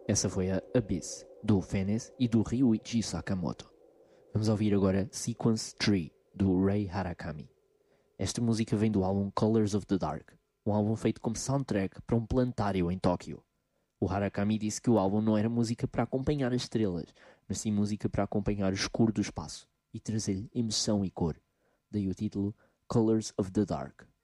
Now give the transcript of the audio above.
Essa foi a Abyss, do Fenez e do Ryuichi Sakamoto. Vamos ouvir agora Sequence 3, do Rei Harakami. Esta música vem do álbum Colors of the Dark, um álbum feito como soundtrack para um planetário em Tóquio. O Harakami disse que o álbum não era música para acompanhar as estrelas, mas sim música para acompanhar o escuro do espaço e trazer-lhe emoção e cor. Daí o título Colors of the Dark.